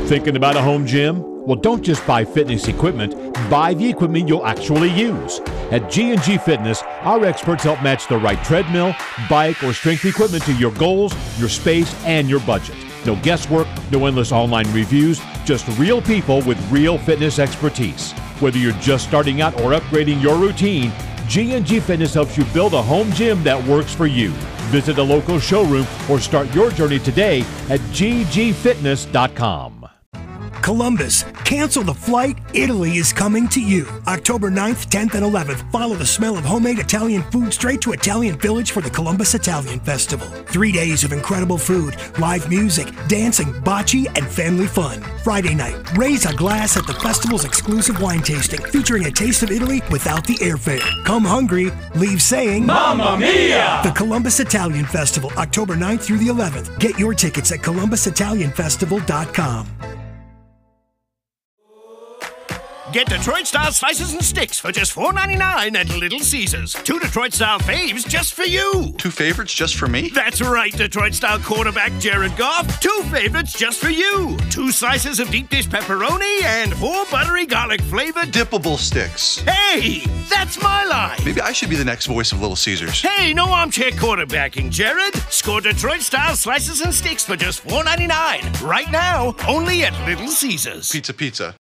Thinking about a home gym? Well, don't just buy fitness equipment, buy the equipment you'll actually use. At G&G Fitness, our experts help match the right treadmill, bike, or strength equipment to your goals, your space, and your budget. No guesswork, no endless online reviews, just real people with real fitness expertise. Whether you're just starting out or upgrading your routine, G&G Fitness helps you build a home gym that works for you. Visit a local showroom or start your journey today at ggfitness.com. Columbus, cancel the flight. Italy is coming to you. October 9th, 10th, and 11th. Follow the smell of homemade Italian food straight to Italian Village for the Columbus Italian Festival. 3 days of incredible food, live music, dancing, bocce, and family fun. Friday night, raise a glass at the festival's exclusive wine tasting, featuring a taste of Italy without the airfare. Come hungry, leave saying, Mamma Mia! The Columbus Italian Festival, October 9th through the 11th. Get your tickets at columbusitalianfestival.com. Get Detroit-style slices and sticks for just $4.99 at Little Caesars. 2 Detroit-style faves just for you. 2 favorites just for me? That's right, Detroit-style quarterback Jared Goff. 2 favorites just for you. 2 slices of deep dish pepperoni and 4 buttery garlic-flavored dippable sticks. Hey, that's my line. Maybe I should be the next voice of Little Caesars. Hey, no armchair quarterbacking, Jared. Score Detroit-style slices and sticks for just $4.99. Right now, only at Little Caesars. Pizza.